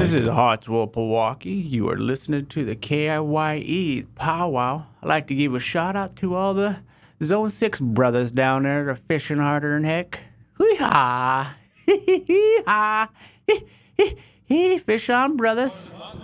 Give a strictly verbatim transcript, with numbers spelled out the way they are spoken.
This is Hartswell, Milwaukee. You are listening to the K I Y E powwow. I'd like to give a shout out to all the Zone six brothers down there that are fishing harder than heck. Hee-haw! Hee-hee-ha! Hee-hee-hee! Fish on, brothers.